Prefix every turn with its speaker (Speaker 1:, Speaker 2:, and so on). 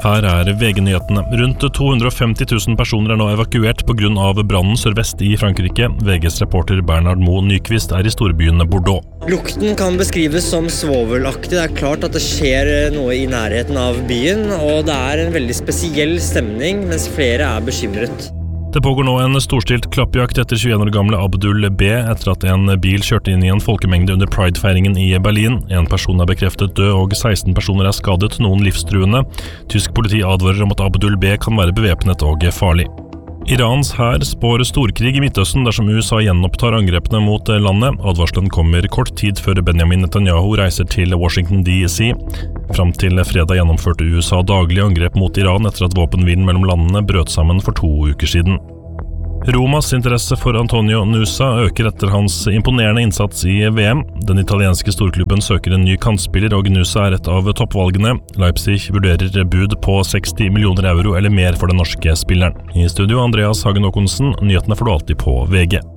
Speaker 1: Her VG-nyhetene. Rundt 250 000 personer nå evakuert på grunn av brannen sørvest i Frankrike. VGs reporter Bernard Moe Nyqvist i storbyen Bordeaux.
Speaker 2: Lukten kan beskrives som svovelaktig. Det klart at det skjer noe i nærheten av byen, og det en veldig spesiell stemning, mens flere bekymret.
Speaker 1: Det pågår nå en storstilt klappjakt etter 21 år gamle Abdul B. etter at en bil kjørte inn i en folkemengde under Pride-feiringen i Berlin. En person bekreftet død, og 16 personer skadet, noen livstruende. Tysk politi advarer om at Abdul B. kan være bevæpnet og farlig. Irans hær spår storkrig i Midtøsten dersom USA gjenopptar angrepene mot landet. Advarselen kommer kort tid før Benjamin Netanyahu reiser til Washington DC. Fram til fredag gjennomførte USA daglig angrep mot Iran etter at våpenhvilen mellom landene brøt sammen for 2 uker siden. Romas interesse for Antonio Nusa øker etter hans imponerende innsats i VM. Den italienske storklubben søker en ny kantspiller, og Nusa et av toppvalgene. Leipzig vurderer bud på 60 millioner euro eller mer for den norske spilleren. I studio Andreas Hagen Håkonsen, nyhetene får du alltid på VG.